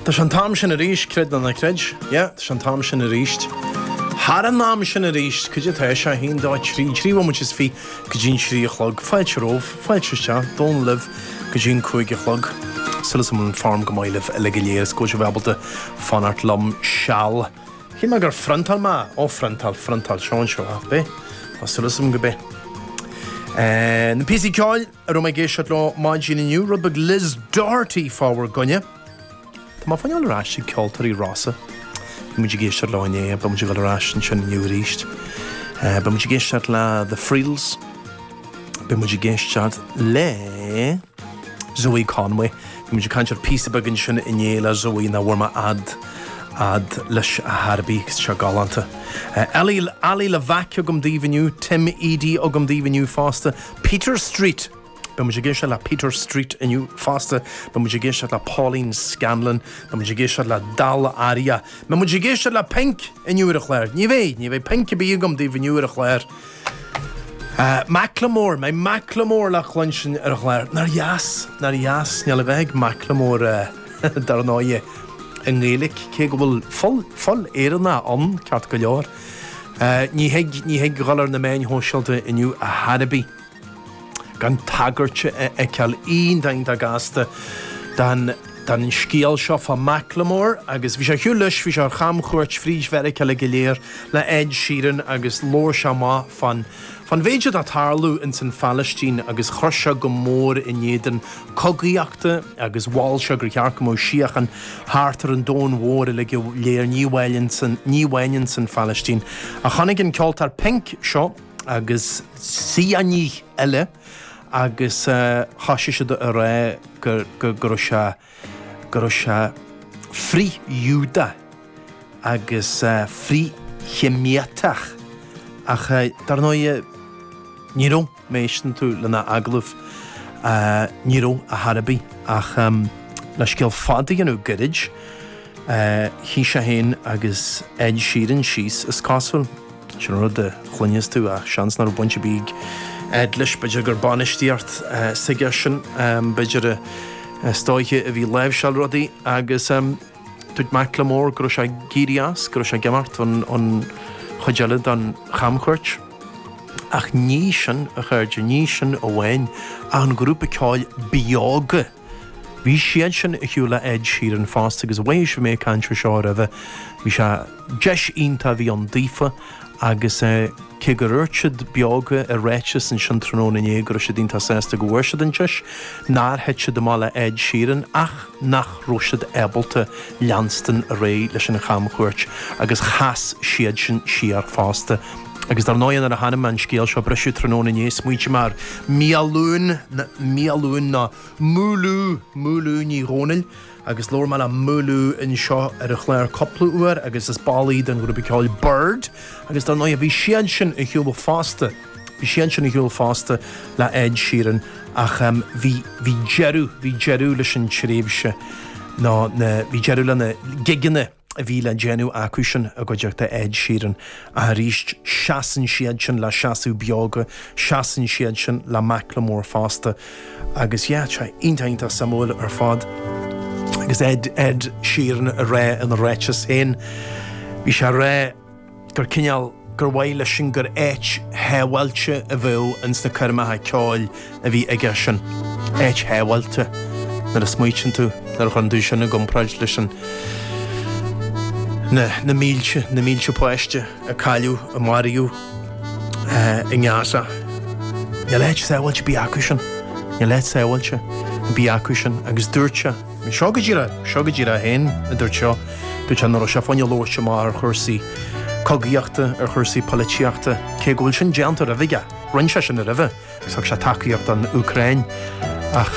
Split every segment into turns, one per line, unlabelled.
Tá an tám sin a ríist cred na cred, tá an tám sin a ríist. Har an nám sin a ríist, chuide tá se hín dá trí mu is fi go dín trí a chlog, fáilte róh, fáilte se, dón liv go dín chuig a chlog. Sulas am an farm go maileh a legiléir, go se bhebalta fanart lom seall. Hí me gur frontal má, ó frontal seán seo a be, a sulas am go be. Na PC ceáil ar mé géisiad le máidín inniu, rud bag Liz Doherty fáhar gonne. Tá má fanneáil ráisi ceoltarí rása. Ba muidir géisiad le ané, ba muidir gal rásin sin inniu ríist. Ba muidir géisiad le The Friedels. Ba muidir géisiad le Zoe Conway. Ba muidir cantar písa bagin sin inné le Zoe na bhfuair ad leis a Harbí se galanta. Ali le bhaice agam díomhaniu, Tim Eady agam díomhaniu fásta, Peter Street. Ba muidir géisiad le Peter Street inniu fásta, ba muidir géisiad le Pauline Scanlon, ba muidir géisiad le Dal Aria, ba muidir géisiad le Pink inniu ar a chléir. Ní bheith Pink a bí agam díomhaniu ar a chléir. Macklemore, my Macklemore le chlansin ar a chléir. Nar jas, ne le bheith Macklemore dar an áie. Yn Gaelic, ce go bhfuil fol éanna an ceart go leor. Ní heag galar na main hóisialta inniu a Harbí. Gan tagairte ceall dain da gasta dan scéal seo fa Macklemore agus bhí sé hiú leis bhí sé cham chuirt frís verra ceall go léir le Ed Sheeran agus lór se má fan bhéidir a tarlú in san Palestine agus chorse go mór in éidir cogaíochta agus bháil se gur cearcha mó siachan háartar an dón mhór le go léir níhhainn san Palestine. A chanig an ceoltar Pink seo agus sianí eile agus chaise a ré gur se frí Júda agus frí chemiatach ach dar nóie níró méistan tú lena aglah níró a Harbí ach le scéal fadaí anú gairid hí se héin agus Ed Sheeran síos is cásul sin rud de chluinneas tú a seans nar buinte bíg Ed leis beidir gur banistíart sige sin beidir stáithe a bhí leibh seall rudaí agus tuid Macklemore gur se gírias gur se gemart an chuidealad an chamchuirt ach ní sin a chuirde ní sin ó bhhain an grúpa ceáil beaga. Bhí siad sin a hiú le Ed Sheeran fásta agus bhéis mé cantir seo a bheith bhí se deis ionta bhí an dífa agus ce gur urtid beaga a réite san sin tróna é gur sé dínta sésta go bhhuiirsead an teis ná heitse do má le Ed Sheeran ach nach roisiad ebalta leanstan a ré leis sin na chamchuirt agus chas siad sin siar fásta. Agus dar nóian ar a hanam an scéal seo breisiú tróna é smuoite mar míalún na múlú ní rónil agus lór me le múlú in seo ar a chléir coppla uair agus is bailí den grúpa ceáil Bird agus dar nóia bhí sian sin i hiúil fásta le Ed Sheeran ach bhí jeú leis an tréimhse bhí jeú le na giganna a bhí le genú acu sin a go deachta Ed Sheeran a ríist seaan siad sin le seaú beaga, seaan siad sin le Macklemore fásta agus se iontainta samúil ar fad agus Ed Sheeran a ré an réites héin bhí se ré gur cineal gur bhhaile sin gur éit heabhailte a bhfuil ins na curmathe ceáil a bhí aige sin éit heabhailte nar a smuoitin tú nar chun dú sin na gompraid lei sin na mílte poiste a caiú a mariú i ngáasa. Ne leit séhailte bí acu sin, ne leit séhailte bí acu sin agus dúirte. Seo go ddíra héin a dúirt seo, dúirt an se fáinne lóirte má ar chuirsaí cogaíochta ar chuirsaí polítíochta, cé go bhfuil sin deantar a bhige, rinse sin a ribh, ag se takeíocht an Ucrain ach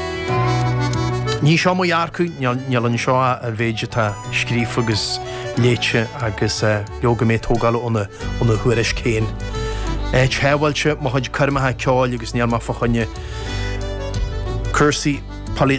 ní seo mo dhearcú nealann seo a bhéide tá scríomh agus léite agus joga mé tógáil óna thuairis céin. Éit heabhailte má chuid curmathe ceáil agus níor má fachaine cursaí